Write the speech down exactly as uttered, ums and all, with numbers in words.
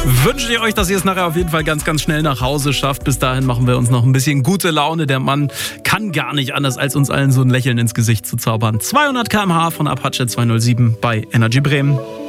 Wünsche ich euch, dass ihr es nachher auf jeden Fall ganz, ganz schnell nach Hause schafft. Bis dahin machen wir uns noch ein bisschen gute Laune. Der Mann kann gar nicht anders, als uns allen so ein Lächeln ins Gesicht zu zaubern. zweihundert Kilometer pro Stunde von Apache zweihundertsieben bei Energy Bremen.